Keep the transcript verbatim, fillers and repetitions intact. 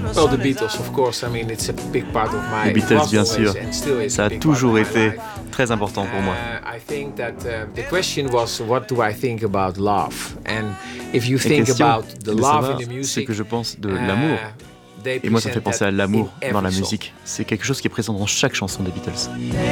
Well, the Beatles, of course. I mean, it's a big part of my. Les Beatles, was bien always sûr. and still is Ça a a big toujours part of my été life. très important pour moi. Uh, I think that uh, the question was, what do I think about love? And if you La think question, about the c'est de love savoir in the ce music, que je pense de uh, l'amour. they Et moi, ça me fait present penser à that l'amour in dans la every song. musique. C'est quelque chose qui est présent dans chaque chanson des Beatles.